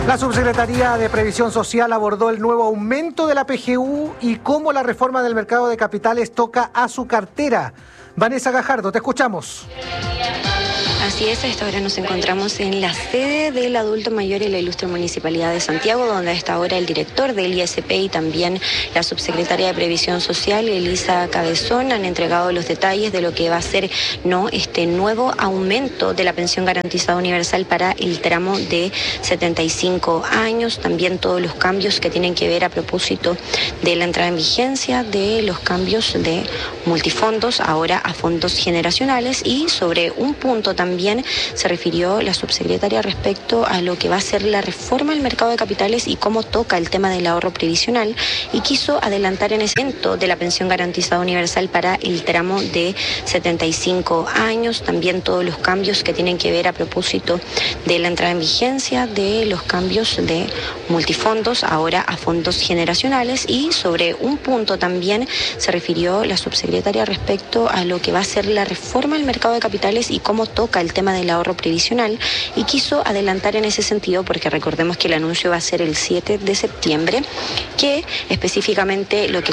La Subsecretaría de Previsión Social abordó el nuevo aumento de la PGU y cómo la reforma del mercado de capitales toca a su cartera. Vanessa Gajardo, te escuchamos. Así es, a esta hora nos encontramos en la sede del adulto mayor en la ilustre Municipalidad de Santiago, donde a esta hora el director del ISP y también la subsecretaria de Previsión Social, Elisa Cabezón, han entregado los detalles de lo que va a ser este nuevo aumento de la pensión garantizada universal para el tramo de 75 años, también todos los cambios que tienen que ver a propósito de la entrada en vigencia de los cambios de multifondos ahora a fondos generacionales, y sobre un punto también se refirió la subsecretaria respecto a lo que va a ser la reforma del mercado de capitales y cómo toca el tema del ahorro previsional, y quiso adelantar en ese evento de la pensión garantizada universal para el tramo de 75 años, también todos los cambios que tienen que ver a propósito de la entrada en vigencia de los cambios de multifondos ahora a fondos generacionales, y sobre un punto también se refirió la subsecretaria respecto a lo que va a ser la reforma del mercado de capitales y cómo toca el tema del ahorro previsional, y quiso adelantar en ese sentido porque recordemos que el anuncio va a ser el 7 de septiembre, que específicamente lo que